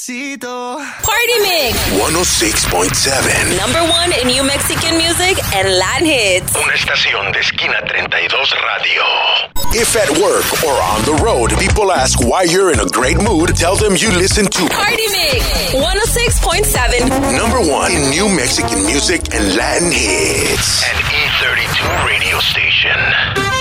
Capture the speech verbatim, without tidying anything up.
Party Mix. one oh six point seven. Number one in New Mexican music and Latin hits. Una estación de Esquina treinta y dos Radio. If at work or on the road, people ask why you're in a great mood, tell them you listen to Party Mix. one oh six point seven. Number one in New Mexican music and Latin hits. An E thirty-two radio station.